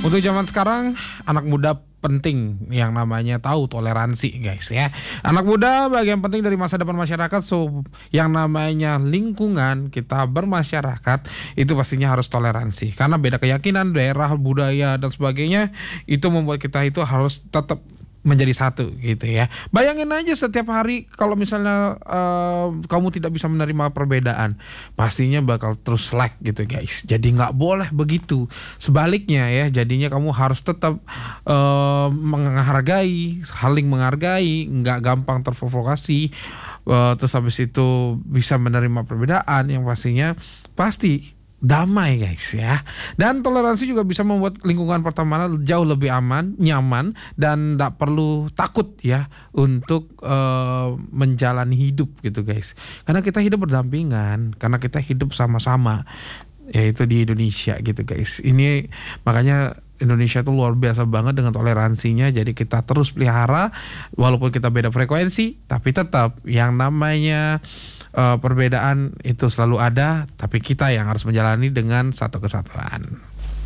Untuk zaman sekarang, anak muda penting yang namanya tahu toleransi, guys ya. Anak muda bagian penting dari masa depan masyarakat, so yang namanya lingkungan kita bermasyarakat itu pastinya harus toleransi. Karena beda keyakinan, daerah, budaya dan sebagainya itu membuat kita itu harus tetap menjadi satu gitu ya. Bayangin aja setiap hari kalau misalnya kamu tidak bisa menerima perbedaan, pastinya bakal terus lag gitu guys. Jadi nggak boleh begitu. Sebaliknya ya, jadinya kamu harus tetap menghargai, saling menghargai, nggak gampang terprovokasi. Terus habis itu bisa menerima perbedaan yang pastinya pasti damai guys ya. Dan toleransi juga bisa membuat lingkungan pertemanan jauh lebih aman, nyaman, dan tidak perlu takut ya untuk menjalani hidup gitu guys. Karena kita hidup berdampingan, karena kita hidup sama-sama, yaitu di Indonesia gitu guys. Ini makanya Indonesia tuh luar biasa banget dengan toleransinya. Jadi kita terus pelihara walaupun kita beda frekuensi, tapi tetap yang namanya perbedaan itu selalu ada, tapi kita yang harus menjalani dengan satu kesatuan.